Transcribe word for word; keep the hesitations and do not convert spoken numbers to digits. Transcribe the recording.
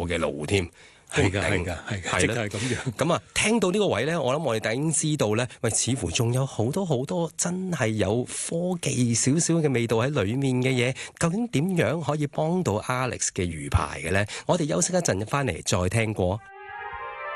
嘅路添。 係㗎，係㗎，係㗎，的確係咁樣。 咁啊，聽到呢個位咧，我諗我哋已經知道咧，喂，似乎仲有好多好多真係有科技少少嘅味道喺裡面嘅嘢，究竟點樣可以幫到 Alex 嘅魚排嘅咧？我哋休息一陣，翻嚟再聽過。